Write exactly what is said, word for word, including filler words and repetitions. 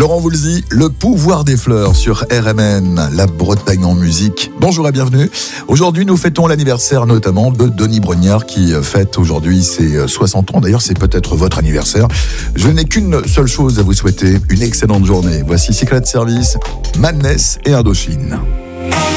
Laurent Voulzy, le pouvoir des fleurs sur R M N, la Bretagne en musique. Bonjour et bienvenue. Aujourd'hui, nous fêtons l'anniversaire notamment de Denis Brognard qui fête aujourd'hui ses soixante ans. D'ailleurs, c'est peut-être votre anniversaire. Je n'ai qu'une seule chose à vous souhaiter, une excellente journée. Voici Secret Service, Madness et Indochine.